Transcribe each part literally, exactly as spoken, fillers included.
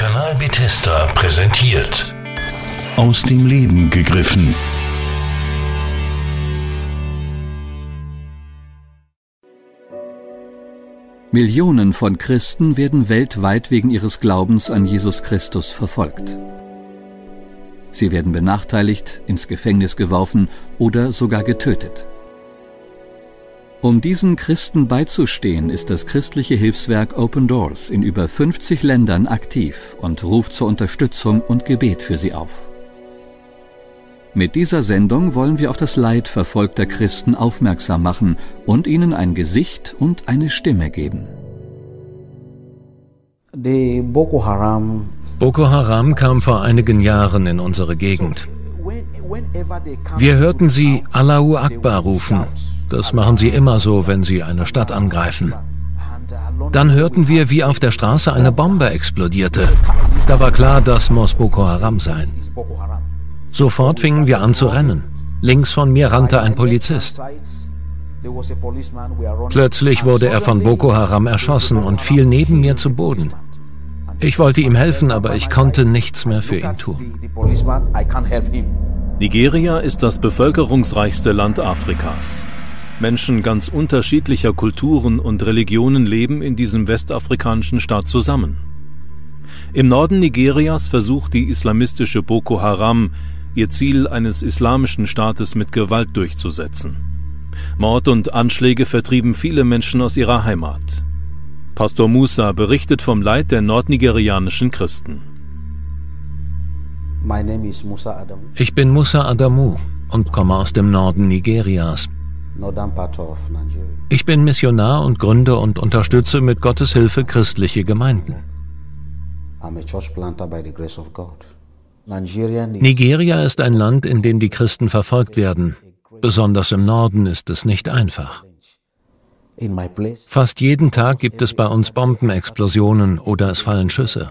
Kanal Bethesda präsentiert. Aus dem Leben gegriffen. Millionen von Christen werden weltweit wegen ihres Glaubens an Jesus Christus verfolgt. Sie werden benachteiligt, ins Gefängnis geworfen oder sogar getötet. Um diesen Christen beizustehen, ist das christliche Hilfswerk Open Doors in über fünfzig Ländern aktiv und ruft zur Unterstützung und Gebet für sie auf. Mit dieser Sendung wollen wir auf das Leid verfolgter Christen aufmerksam machen und ihnen ein Gesicht und eine Stimme geben. Die Boko Haram Boko Haram kam vor einigen Jahren in unsere Gegend. Wir hörten sie Allahu Akbar rufen. Das machen sie immer so, wenn sie eine Stadt angreifen. Dann hörten wir, wie auf der Straße eine Bombe explodierte. Da war klar, das muss Boko Haram sein. Sofort fingen wir an zu rennen. Links von mir rannte ein Polizist. Plötzlich wurde er von Boko Haram erschossen und fiel neben mir zu Boden. Ich wollte ihm helfen, aber ich konnte nichts mehr für ihn tun. Nigeria ist das bevölkerungsreichste Land Afrikas. Menschen ganz unterschiedlicher Kulturen und Religionen leben in diesem westafrikanischen Staat zusammen. Im Norden Nigerias versucht die islamistische Boko Haram, ihr Ziel eines islamischen Staates mit Gewalt durchzusetzen. Mord und Anschläge vertrieben viele Menschen aus ihrer Heimat. Pastor Musa berichtet vom Leid der nordnigerianischen Christen. Ich bin Musa Adamu und komme aus dem Norden Nigerias. Ich bin Missionar und gründe und unterstütze mit Gottes Hilfe christliche Gemeinden. Nigeria ist ein Land, in dem die Christen verfolgt werden. Besonders im Norden ist es nicht einfach. Fast jeden Tag gibt es bei uns Bombenexplosionen oder es fallen Schüsse.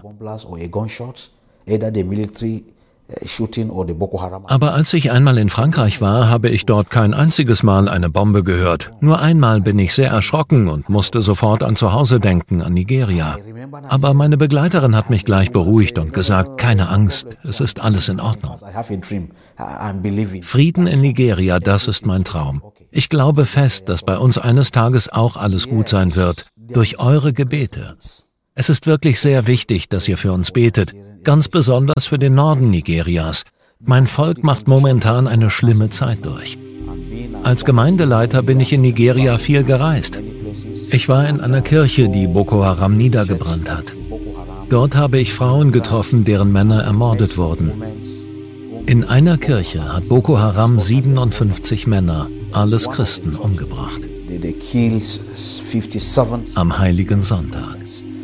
Aber als ich einmal in Frankreich war, habe ich dort kein einziges Mal eine Bombe gehört. Nur einmal bin ich sehr erschrocken und musste sofort an zu Hause denken, an Nigeria. Aber meine Begleiterin hat mich gleich beruhigt und gesagt, keine Angst, es ist alles in Ordnung. Frieden in Nigeria, das ist mein Traum. Ich glaube fest, dass bei uns eines Tages auch alles gut sein wird, durch eure Gebete. Es ist wirklich sehr wichtig, dass ihr für uns betet, ganz besonders für den Norden Nigerias. Mein Volk macht momentan eine schlimme Zeit durch. Als Gemeindeleiter bin ich in Nigeria viel gereist. Ich war in einer Kirche, die Boko Haram niedergebrannt hat. Dort habe ich Frauen getroffen, deren Männer ermordet wurden. In einer Kirche hat Boko Haram siebenundfünfzig Männer, alles Christen, umgebracht. Am Heiligen Sonntag.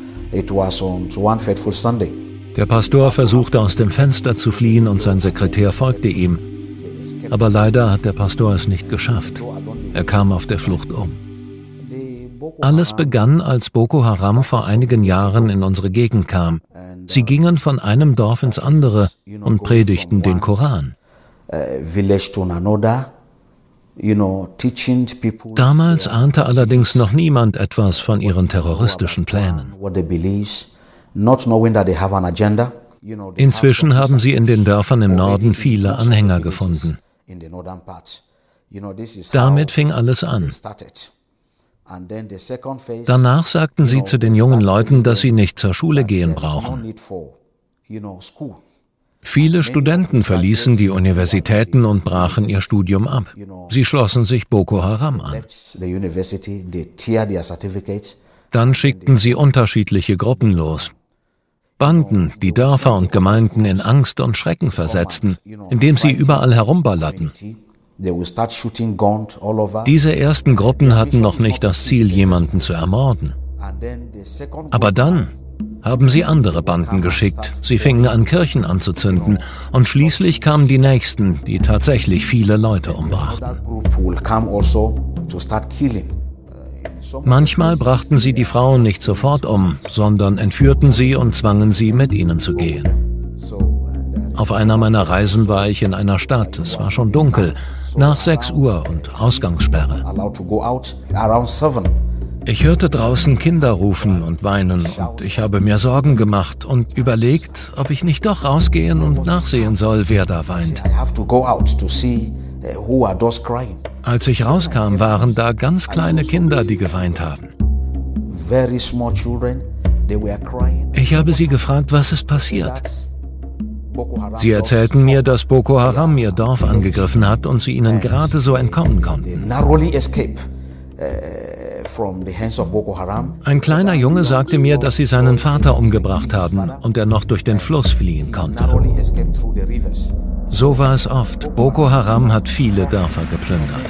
Der Pastor versuchte aus dem Fenster zu fliehen und sein Sekretär folgte ihm. Aber leider hat der Pastor es nicht geschafft. Er kam auf der Flucht um. Alles begann, als Boko Haram vor einigen Jahren in unsere Gegend kam. Sie gingen von einem Dorf ins andere und predigten den Koran. Damals ahnte allerdings noch niemand etwas von ihren terroristischen Plänen. Inzwischen haben sie in den Dörfern im Norden viele Anhänger gefunden. Damit fing alles an. Danach sagten sie zu den jungen Leuten, dass sie nicht zur Schule gehen brauchen. Viele Studenten verließen die Universitäten und brachen ihr Studium ab. Sie schlossen sich Boko Haram an. Dann schickten sie unterschiedliche Gruppen los. Banden, die Dörfer und Gemeinden in Angst und Schrecken versetzten, indem sie überall herumballerten. Diese ersten Gruppen hatten noch nicht das Ziel, jemanden zu ermorden. Aber dann haben sie andere Banden geschickt. Sie fingen an, Kirchen anzuzünden. Und schließlich kamen die Nächsten, die tatsächlich viele Leute umbrachten. Manchmal brachten sie die Frauen nicht sofort um, sondern entführten sie und zwangen sie, mit ihnen zu gehen. Auf einer meiner Reisen war ich in einer Stadt. Es war schon dunkel, nach sechs Uhr und Ausgangssperre. Ich hörte draußen Kinder rufen und weinen und ich habe mir Sorgen gemacht und überlegt, ob ich nicht doch rausgehen und nachsehen soll, wer da weint. Als ich rauskam, waren da ganz kleine Kinder, die geweint haben. Ich habe sie gefragt, was ist passiert. Sie erzählten mir, dass Boko Haram ihr Dorf angegriffen hat und sie ihnen gerade so entkommen konnten. Ein kleiner Junge sagte mir, dass sie seinen Vater umgebracht haben und er noch durch den Fluss fliehen konnte. So war es oft. Boko Haram hat viele Dörfer geplündert.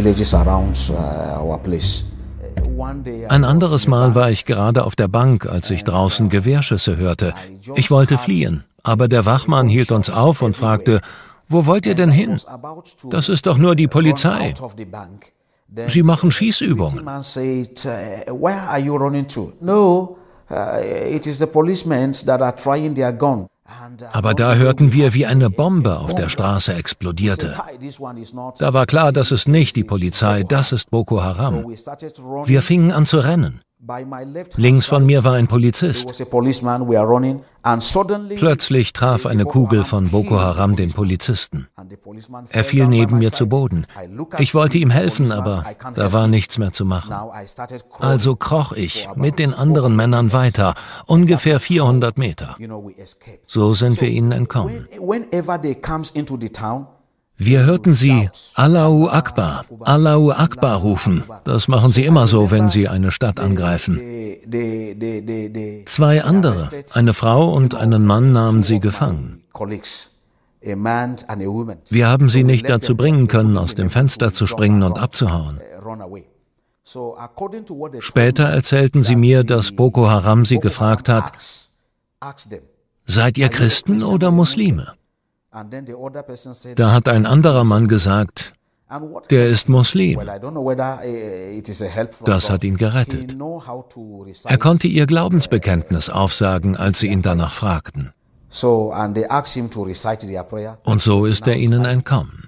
Ein anderes Mal war ich gerade auf der Bank, als ich draußen Gewehrschüsse hörte. Ich wollte fliehen, aber der Wachmann hielt uns auf und fragte, wo wollt ihr denn hin? Das ist doch nur die Polizei. Sie machen Schießübungen. Aber da hörten wir, wie eine Bombe auf der Straße explodierte. Da war klar, das ist nicht die Polizei, das ist Boko Haram. Wir fingen an zu rennen. Links von mir war ein Polizist. Plötzlich traf eine Kugel von Boko Haram den Polizisten. Er fiel neben mir zu Boden. Ich wollte ihm helfen, aber da war nichts mehr zu machen. Also kroch ich mit den anderen Männern weiter, ungefähr vierhundert Meter. So sind wir ihnen entkommen. Wir hörten sie Allahu Akbar, Allahu Akbar rufen. Das machen sie immer so, wenn sie eine Stadt angreifen. Zwei andere, eine Frau und einen Mann, nahmen sie gefangen. Wir haben sie nicht dazu bringen können, aus dem Fenster zu springen und abzuhauen. Später erzählten sie mir, dass Boko Haram sie gefragt hat, seid ihr Christen oder Muslime? Da hat ein anderer Mann gesagt, der ist Muslim. Das hat ihn gerettet. Er konnte ihr Glaubensbekenntnis aufsagen, als sie ihn danach fragten. Und so ist er ihnen entkommen.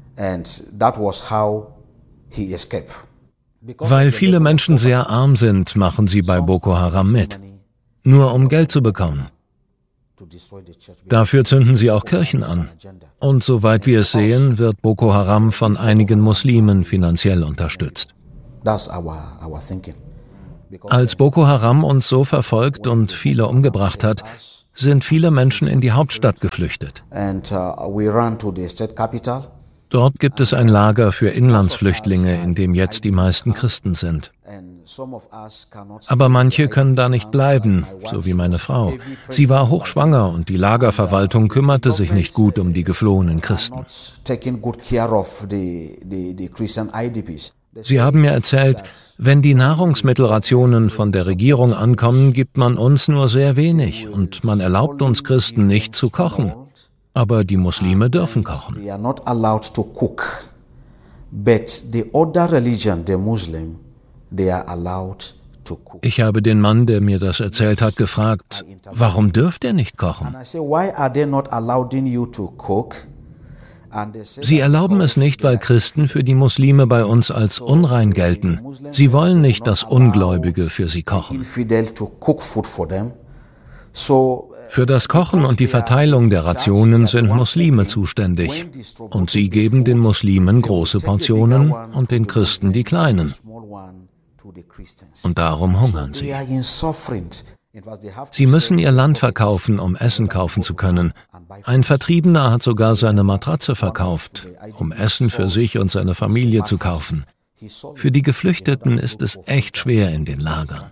Weil viele Menschen sehr arm sind, machen sie bei Boko Haram mit, nur um Geld zu bekommen. Dafür zünden sie auch Kirchen an. Und soweit wir es sehen, wird Boko Haram von einigen Muslimen finanziell unterstützt. Als Boko Haram uns so verfolgt und viele umgebracht hat, sind viele Menschen in die Hauptstadt geflüchtet. Dort gibt es ein Lager für Inlandsflüchtlinge, in dem jetzt die meisten Christen sind. Aber manche können da nicht bleiben, so wie meine Frau. Sie war hochschwanger und die Lagerverwaltung kümmerte sich nicht gut um die geflohenen Christen. Sie haben mir erzählt, wenn die Nahrungsmittelrationen von der Regierung ankommen, gibt man uns nur sehr wenig und man erlaubt uns Christen nicht zu kochen. Aber die Muslime dürfen kochen. Ich habe den Mann, der mir das erzählt hat, gefragt, warum dürft ihr nicht kochen? Sie erlauben es nicht, weil Christen für die Muslime bei uns als unrein gelten. Sie wollen nicht, dass Ungläubige für sie kochen. Für das Kochen und die Verteilung der Rationen sind Muslime zuständig. Und sie geben den Muslimen große Portionen und den Christen die kleinen. Und darum hungern sie. Sie müssen ihr Land verkaufen, um Essen kaufen zu können. Ein Vertriebener hat sogar seine Matratze verkauft, um Essen für sich und seine Familie zu kaufen. Für die Geflüchteten ist es echt schwer in den Lagern.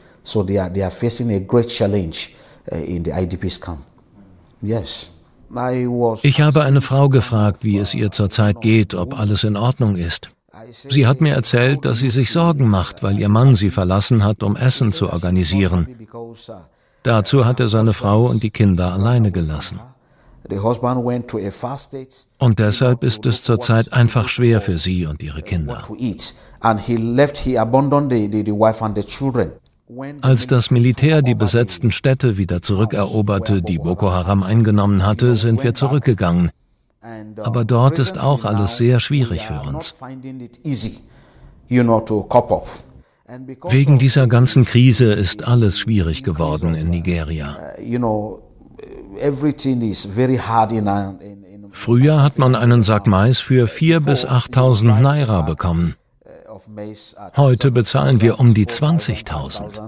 Ich habe eine Frau gefragt, wie es ihr zurzeit geht, ob alles in Ordnung ist. Sie hat mir erzählt, dass sie sich Sorgen macht, weil ihr Mann sie verlassen hat, um Essen zu organisieren. Dazu hat er seine Frau und die Kinder alleine gelassen. Und deshalb ist es zurzeit einfach schwer für sie und ihre Kinder. Als das Militär die besetzten Städte wieder zurückeroberte, die Boko Haram eingenommen hatte, sind wir zurückgegangen. Aber dort ist auch alles sehr schwierig für uns. Wegen dieser ganzen Krise ist alles schwierig geworden in Nigeria. Früher hat man einen Sack Mais für viertausend bis achttausend Naira bekommen. Heute bezahlen wir um die zwanzigtausend.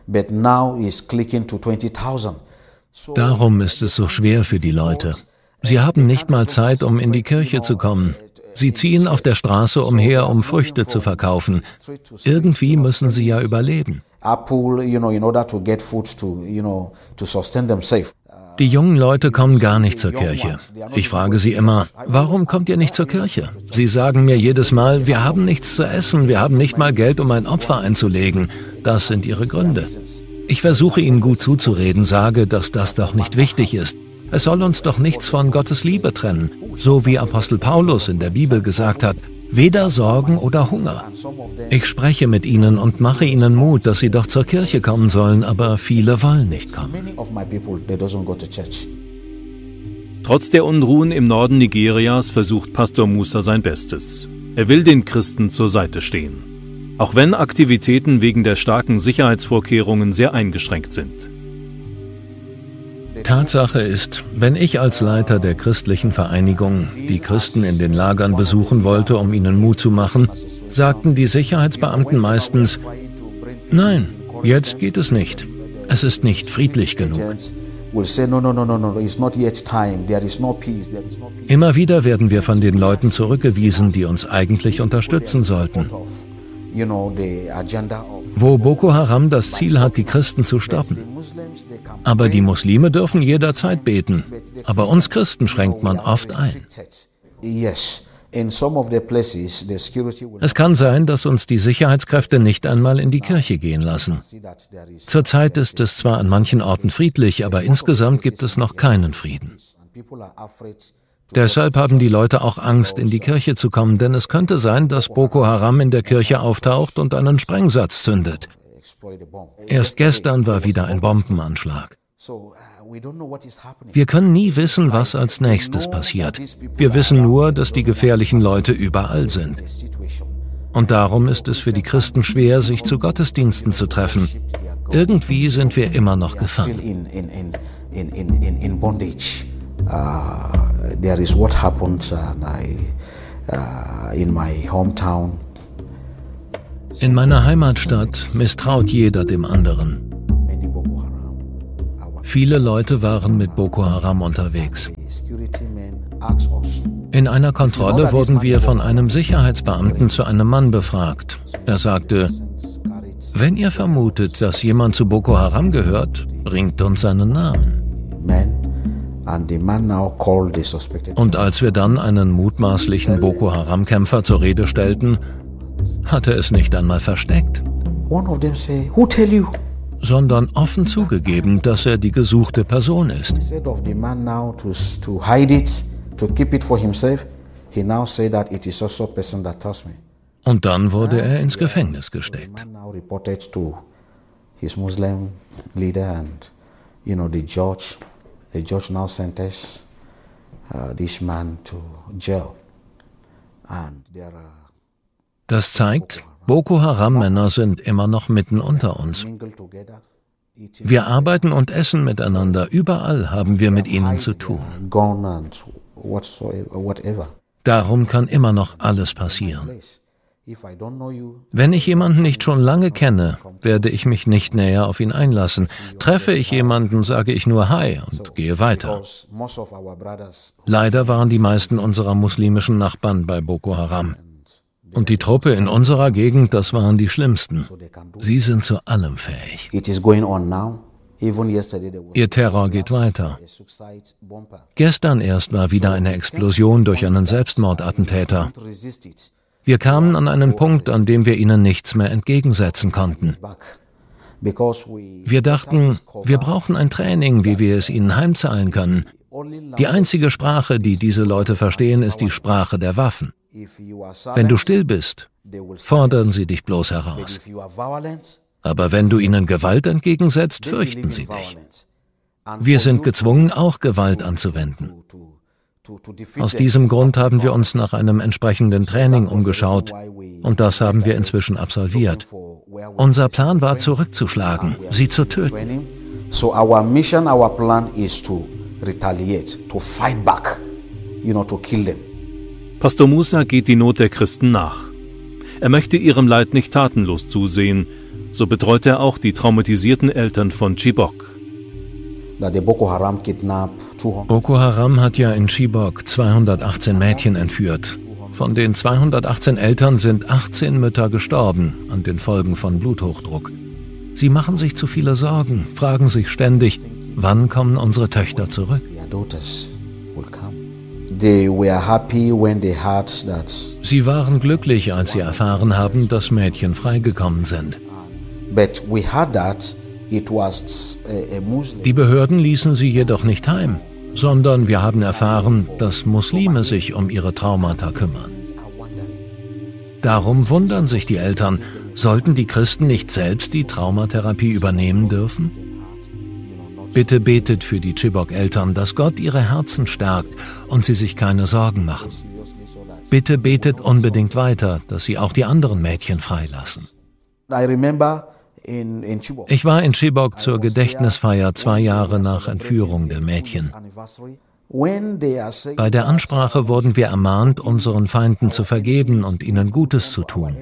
Darum ist es so schwer für die Leute. Sie haben nicht mal Zeit, um in die Kirche zu kommen. Sie ziehen auf der Straße umher, um Früchte zu verkaufen. Irgendwie müssen sie ja überleben. Die jungen Leute kommen gar nicht zur Kirche. Ich frage sie immer, warum kommt ihr nicht zur Kirche? Sie sagen mir jedes Mal, wir haben nichts zu essen, wir haben nicht mal Geld, um ein Opfer einzulegen. Das sind ihre Gründe. Ich versuche ihnen gut zuzureden, sage, dass das doch nicht wichtig ist. Es soll uns doch nichts von Gottes Liebe trennen, so wie Apostel Paulus in der Bibel gesagt hat, weder Sorgen oder Hunger. Ich spreche mit ihnen und mache ihnen Mut, dass sie doch zur Kirche kommen sollen, aber viele wollen nicht kommen. Trotz der Unruhen im Norden Nigerias versucht Pastor Musa sein Bestes. Er will den Christen zur Seite stehen, auch wenn Aktivitäten wegen der starken Sicherheitsvorkehrungen sehr eingeschränkt sind. Tatsache ist, wenn ich als Leiter der christlichen Vereinigung die Christen in den Lagern besuchen wollte, um ihnen Mut zu machen, sagten die Sicherheitsbeamten meistens, nein, jetzt geht es nicht. Es ist nicht friedlich genug. Immer wieder werden wir von den Leuten zurückgewiesen, die uns eigentlich unterstützen sollten. Wo Boko Haram das Ziel hat, die Christen zu stoppen. Aber die Muslime dürfen jederzeit beten. Aber uns Christen schränkt man oft ein. Es kann sein, dass uns die Sicherheitskräfte nicht einmal in die Kirche gehen lassen. Zurzeit ist es zwar an manchen Orten friedlich, aber insgesamt gibt es noch keinen Frieden. Deshalb haben die Leute auch Angst, in die Kirche zu kommen, denn es könnte sein, dass Boko Haram in der Kirche auftaucht und einen Sprengsatz zündet. Erst gestern war wieder ein Bombenanschlag. Wir können nie wissen, was als nächstes passiert. Wir wissen nur, dass die gefährlichen Leute überall sind. Und darum ist es für die Christen schwer, sich zu Gottesdiensten zu treffen. Irgendwie sind wir immer noch gefangen. Uh, there is what happened uh, I, uh, in my hometown. In meiner Heimatstadt misstraut jeder dem anderen. Viele Leute waren mit Boko Haram unterwegs. In einer Kontrolle wurden wir von einem Sicherheitsbeamten zu einem Mann befragt. Er sagte, wenn ihr vermutet, dass jemand zu Boko Haram gehört, bringt uns seinen Namen. Und als wir dann einen mutmaßlichen Boko Haram-Kämpfer zur Rede stellten, hat er es nicht einmal versteckt, sondern offen zugegeben, dass er die gesuchte Person ist. Und dann wurde er ins Gefängnis gesteckt. The judge now sentenced uh, this man to jail. And there are Das zeigt, Boko Haram-Männer sind immer noch mitten unter uns. Wir arbeiten und essen miteinander. Überall haben wir mit ihnen zu tun. Darum kann immer noch alles passieren. Wenn ich jemanden nicht schon lange kenne, werde ich mich nicht näher auf ihn einlassen. Treffe ich jemanden, sage ich nur Hi und gehe weiter. Leider waren die meisten unserer muslimischen Nachbarn bei Boko Haram. Und die Truppe in unserer Gegend, das waren die schlimmsten. Sie sind zu allem fähig. Ihr Terror geht weiter. Gestern erst war wieder eine Explosion durch einen Selbstmordattentäter. Wir kamen an einen Punkt, an dem wir ihnen nichts mehr entgegensetzen konnten. Wir dachten, wir brauchen ein Training, wie wir es ihnen heimzahlen können. Die einzige Sprache, die diese Leute verstehen, ist die Sprache der Waffen. Wenn du still bist, fordern sie dich bloß heraus. Aber wenn du ihnen Gewalt entgegensetzt, fürchten sie dich. Wir sind gezwungen, auch Gewalt anzuwenden. Aus diesem Grund haben wir uns nach einem entsprechenden Training umgeschaut und das haben wir inzwischen absolviert. Unser Plan war, zurückzuschlagen, sie zu töten. So our mission, our plan is to retaliate, to fight back, you know, to kill them. Pastor Musa geht die Not der Christen nach. Er möchte ihrem Leid nicht tatenlos zusehen, so betreut er auch die traumatisierten Eltern von Chibok. Boko Haram hat ja in Chibok zweihundertachtzehn Mädchen entführt. Von den zweihundertachtzehn Eltern sind achtzehn Mütter gestorben an den Folgen von Bluthochdruck. Sie machen sich zu viele Sorgen, fragen sich ständig, wann kommen unsere Töchter zurück? Sie waren glücklich, als sie erfahren haben, dass Mädchen freigekommen sind. Die Behörden ließen sie jedoch nicht heim, sondern wir haben erfahren, dass Muslime sich um ihre Traumata kümmern. Darum wundern sich die Eltern, sollten die Christen nicht selbst die Traumatherapie übernehmen dürfen? Bitte betet für die Chibok-Eltern, dass Gott ihre Herzen stärkt und sie sich keine Sorgen machen. Bitte betet unbedingt weiter, dass sie auch die anderen Mädchen freilassen. Ich war in Chibok zur Gedächtnisfeier zwei Jahre nach Entführung der Mädchen. Bei der Ansprache wurden wir ermahnt, unseren Feinden zu vergeben und ihnen Gutes zu tun.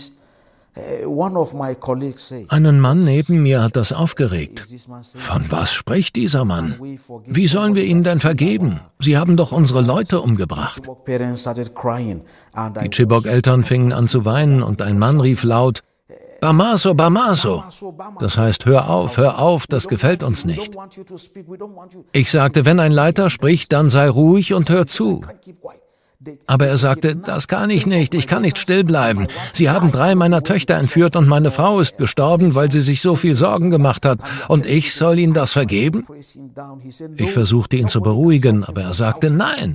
Einen Mann neben mir hat das aufgeregt. Von was spricht dieser Mann? Wie sollen wir ihnen denn vergeben? Sie haben doch unsere Leute umgebracht. Die Chibok-Eltern fingen an zu weinen und ein Mann rief laut, Bamaso, Bamaso. Das heißt, hör auf, hör auf, das gefällt uns nicht. Ich sagte, wenn ein Leiter spricht, dann sei ruhig und hör zu. Aber er sagte, das kann ich nicht, ich kann nicht still bleiben. Sie haben drei meiner Töchter entführt und meine Frau ist gestorben, weil sie sich so viel Sorgen gemacht hat. Und ich soll ihnen das vergeben? Ich versuchte ihn zu beruhigen, aber er sagte nein.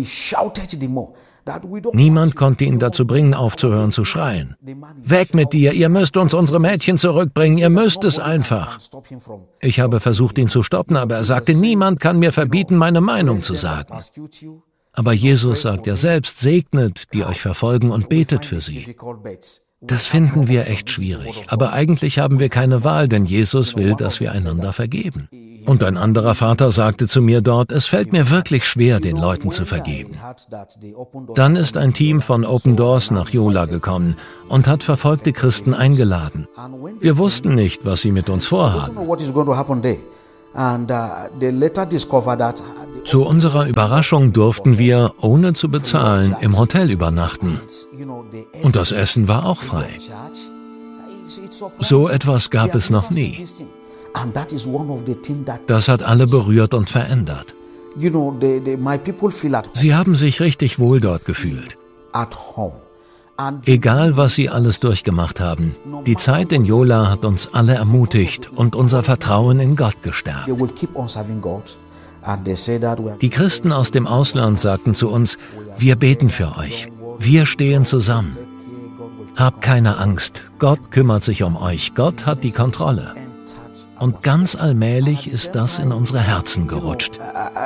Niemand konnte ihn dazu bringen, aufzuhören zu schreien. Weg mit dir, ihr müsst uns unsere Mädchen zurückbringen, ihr müsst es einfach. Ich habe versucht, ihn zu stoppen, aber er sagte, niemand kann mir verbieten, meine Meinung zu sagen. Aber Jesus sagt ja selbst, segnet, die euch verfolgen und betet für sie. Das finden wir echt schwierig, aber eigentlich haben wir keine Wahl, denn Jesus will, dass wir einander vergeben. Und ein anderer Vater sagte zu mir dort, es fällt mir wirklich schwer, den Leuten zu vergeben. Dann ist ein Team von Open Doors nach Yola gekommen und hat verfolgte Christen eingeladen. Wir wussten nicht, was sie mit uns vorhaben. Zu unserer Überraschung durften wir, ohne zu bezahlen, im Hotel übernachten. Und das Essen war auch frei. So etwas gab es noch nie. Das hat alle berührt und verändert. Sie haben sich richtig wohl dort gefühlt. Egal, was sie alles durchgemacht haben, die Zeit in Yola hat uns alle ermutigt und unser Vertrauen in Gott gestärkt. Die Christen aus dem Ausland sagten zu uns, wir beten für euch, wir stehen zusammen. Habt keine Angst, Gott kümmert sich um euch, Gott hat die Kontrolle. Und ganz allmählich ist das in unsere Herzen gerutscht.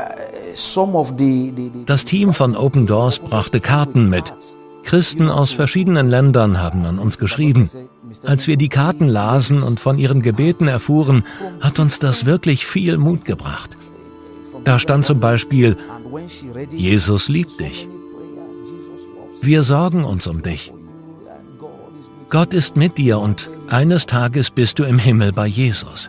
Das Team von Open Doors brachte Karten mit. Christen aus verschiedenen Ländern haben an uns geschrieben. Als wir die Karten lasen und von ihren Gebeten erfuhren, hat uns das wirklich viel Mut gebracht. Da stand zum Beispiel, Jesus liebt dich. Wir sorgen uns um dich. Gott ist mit dir und eines Tages bist du im Himmel bei Jesus.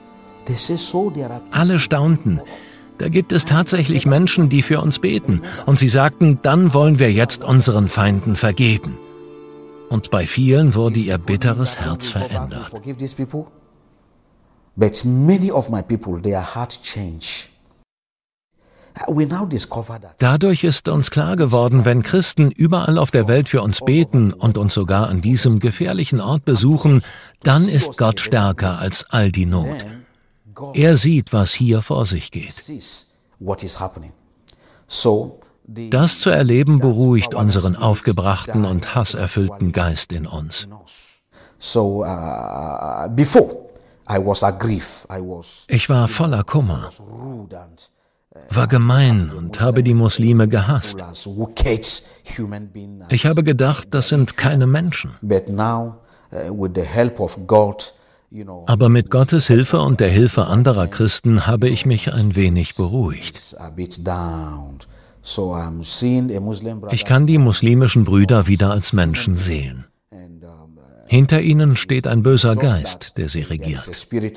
Alle staunten. Da gibt es tatsächlich Menschen, die für uns beten. Und sie sagten, dann wollen wir jetzt unseren Feinden vergeben. Und bei vielen wurde ihr bitteres Herz verändert. Dadurch ist uns klar geworden, wenn Christen überall auf der Welt für uns beten und uns sogar an diesem gefährlichen Ort besuchen, dann ist Gott stärker als all die Not. Er sieht, was hier vor sich geht. Das zu erleben beruhigt unseren aufgebrachten und hasserfüllten Geist in uns. Ich war voller Kummer. war gemein und habe die Muslime gehasst. Ich habe gedacht, das sind keine Menschen. Aber mit Gottes Hilfe und der Hilfe anderer Christen habe ich mich ein wenig beruhigt. Ich kann die muslimischen Brüder wieder als Menschen sehen. Hinter ihnen steht ein böser Geist, der sie regiert.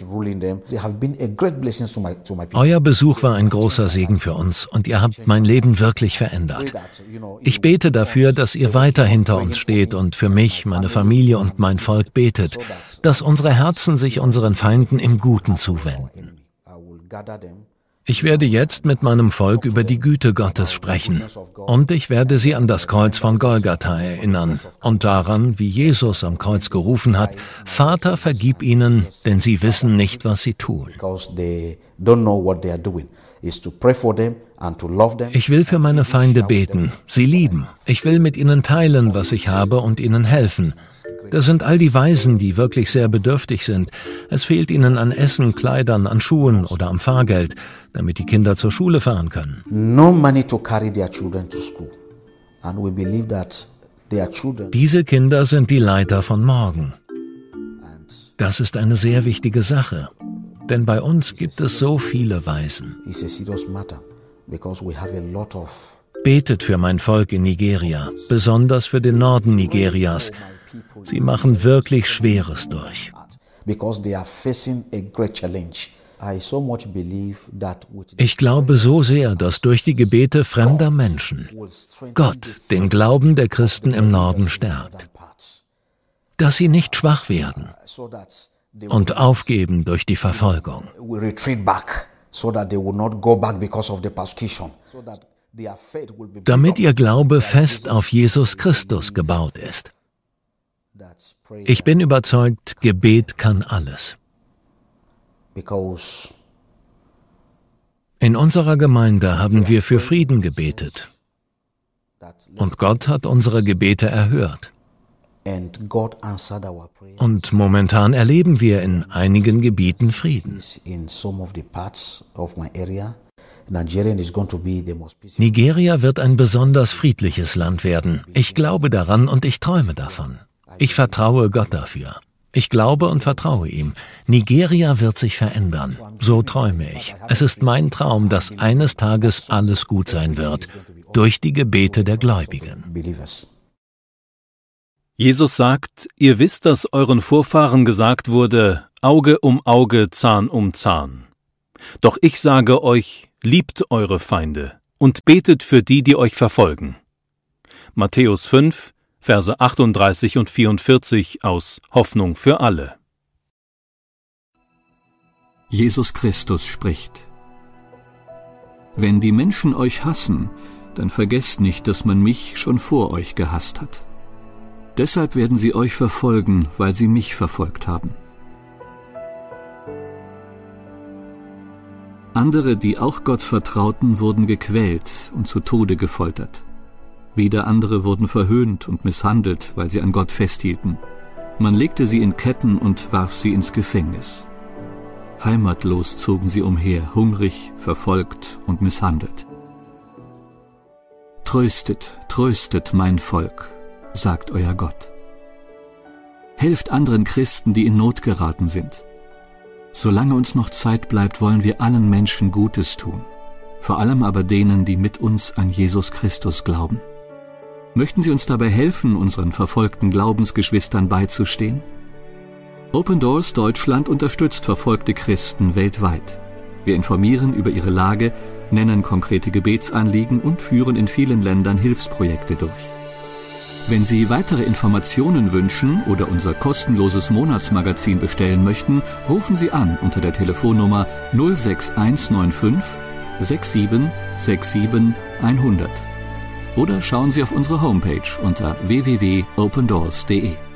Euer Besuch war ein großer Segen für uns und ihr habt mein Leben wirklich verändert. Ich bete dafür, dass ihr weiter hinter uns steht und für mich, meine Familie und mein Volk betet, dass unsere Herzen sich unseren Feinden im Guten zuwenden. Ich werde jetzt mit meinem Volk über die Güte Gottes sprechen und ich werde sie an das Kreuz von Golgatha erinnern und daran, wie Jesus am Kreuz gerufen hat: Vater, vergib ihnen, denn sie wissen nicht, was sie tun. Ich will für meine Feinde beten, sie lieben. Ich will mit ihnen teilen, was ich habe, und ihnen helfen. Das sind all die Waisen, die wirklich sehr bedürftig sind. Es fehlt ihnen an Essen, Kleidern, an Schuhen oder am Fahrgeld, damit die Kinder zur Schule fahren können. Diese Kinder sind die Leiter von morgen. Das ist eine sehr wichtige Sache, denn bei uns gibt es so viele Waisen. Betet für mein Volk in Nigeria, besonders für den Norden Nigerias. Sie machen wirklich Schweres durch. Ich glaube so sehr, dass durch die Gebete fremder Menschen Gott den Glauben der Christen im Norden stärkt. Dass sie nicht schwach werden und aufgeben durch die Verfolgung. Damit ihr Glaube fest auf Jesus Christus gebaut ist. Ich bin überzeugt, Gebet kann alles. In unserer Gemeinde haben wir für Frieden gebetet. Und Gott hat unsere Gebete erhört. Und momentan erleben wir in einigen Gebieten Frieden. Nigeria wird ein besonders friedliches Land werden. Ich glaube daran und ich träume davon. Ich vertraue Gott dafür. Ich glaube und vertraue ihm. Nigeria wird sich verändern. So träume ich. Es ist mein Traum, dass eines Tages alles gut sein wird, durch die Gebete der Gläubigen. Jesus sagt: Ihr wisst, dass euren Vorfahren gesagt wurde, Auge um Auge, Zahn um Zahn. Doch ich sage euch, liebt eure Feinde und betet für die, die euch verfolgen. Matthäus fünf, Verse achtunddreißig und vierundvierzig aus Hoffnung für alle. Jesus Christus spricht: Wenn die Menschen euch hassen, dann vergesst nicht, dass man mich schon vor euch gehasst hat. Deshalb werden sie euch verfolgen, weil sie mich verfolgt haben. Andere, die auch Gott vertrauten, wurden gequält und zu Tode gefoltert. Wieder andere wurden verhöhnt und misshandelt, weil sie an Gott festhielten. Man legte sie in Ketten und warf sie ins Gefängnis. Heimatlos zogen sie umher, hungrig, verfolgt und misshandelt. Tröstet, tröstet mein Volk, sagt euer Gott. Helft anderen Christen, die in Not geraten sind. Solange uns noch Zeit bleibt, wollen wir allen Menschen Gutes tun, vor allem aber denen, die mit uns an Jesus Christus glauben. Möchten Sie uns dabei helfen, unseren verfolgten Glaubensgeschwistern beizustehen? Open Doors Deutschland unterstützt verfolgte Christen weltweit. Wir informieren über ihre Lage, nennen konkrete Gebetsanliegen und führen in vielen Ländern Hilfsprojekte durch. Wenn Sie weitere Informationen wünschen oder unser kostenloses Monatsmagazin bestellen möchten, rufen Sie an unter der Telefonnummer null sechs eins neun fünf sechs sieben sechs sieben hundert. Oder schauen Sie auf unsere Homepage unter w w w punkt open doors punkt d e.